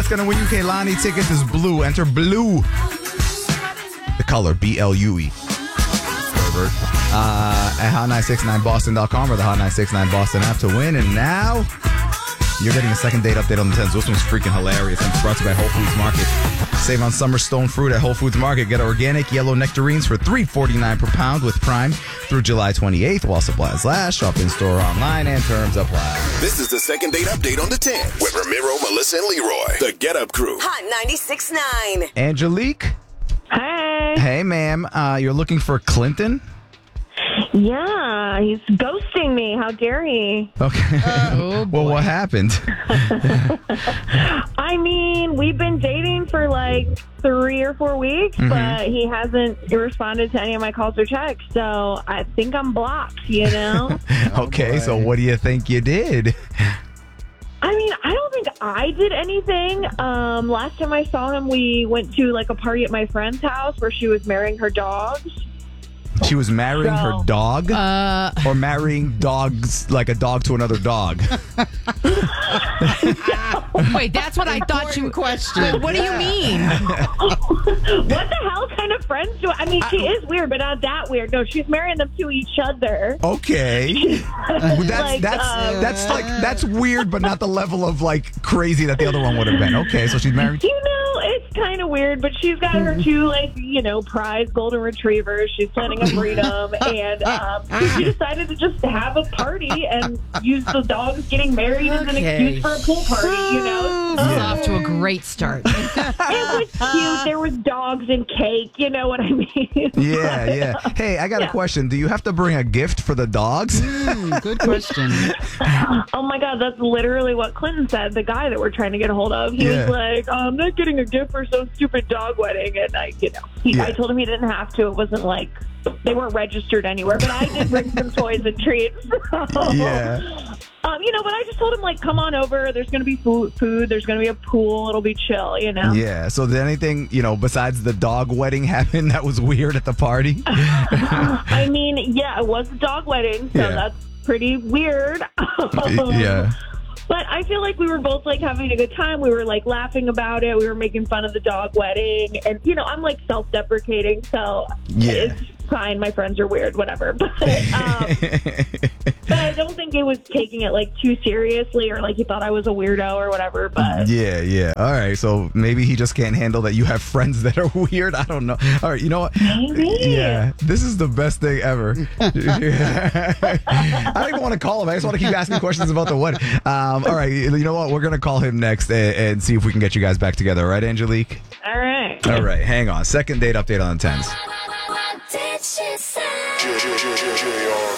going to win you Kehlani tickets is blue. Enter blue. The color, BLUE. Pervert. At hot969boston.com or the Hot969 Boston app to win. And now you're getting a second date update on the 10s. This one's freaking hilarious. And it's brought to you by Whole Foods Market. Save on summer stone fruit at Whole Foods Market. Get organic yellow nectarines for $3.49 per pound with Prime through July 28th while supplies last. Shop in store or online and terms apply. This is the second date update on the 10s with Ramiro, Melissa, and Leroy. The Get Up Crew. Hot 96.9. Angelique. Hey. Hey, ma'am. You're looking for Clinton? Yeah, he's ghosting me. How dare he? Okay. Well, what happened? I mean, we've been dating for like 3 or 4 weeks, but he hasn't responded to any of my calls or texts. So I think I'm blocked, you know? Okay, so what do you think you did? I mean, I don't think I did anything. Last time I saw him, we went to like a party at my friend's house where she was marrying her dogs. She was marrying her dog? Or marrying dogs, like a dog to another dog? Wait, that's what I thought you... question. What do you mean? What the hell kind of friends do I mean, she is weird, but not that weird. No, she's marrying them to each other. Okay. Well, that's weird, but not the level of like crazy that the other one would have been. Okay, so she's married. You know, it's kind of weird, but she's got her two, like, you know, prize golden retrievers. She's planning a breedom, and she decided to just have a party and use the dogs getting married as an excuse for a pool party, you know? This is off to a great start. It was cute. There was dogs and cake, you know what I mean? Yeah. Hey, I got a question. Do you have to bring a gift for the dogs? Good question. Oh, my God, that's literally what Clinton said, the guy that we're trying to get a hold of. He was like, I'm not getting a gift for some stupid dog wedding. And I told him he didn't have to. It wasn't like they weren't registered anywhere. But I did bring some toys and treats. Yeah. You know, but I just told him, like, come on over. There's going to be food. There's going to be a pool. It'll be chill, you know? Yeah. So did anything, besides the dog wedding happen that was weird at the party? I mean, yeah, it was a dog wedding. So that's pretty weird. Yeah. But I feel like we were both, like, having a good time. We were, like, laughing about it. We were making fun of the dog wedding. And, I'm, like, self-deprecating, so it's fine. My friends are weird, whatever. But I don't think it was taking it, like, too seriously or, like, he thought I was a weirdo or whatever. But Yeah. All right, so maybe he just can't handle that you have friends that are weird. I don't know. All right, you know what? Maybe. Yeah, this is the best thing ever. I don't even want to call him. I just want to keep asking questions about the wedding. All right, you know what? We're going to call him next and see if we can get you guys back together. All right, Angelique? All right. All right, hang on. Second date update on the 10s.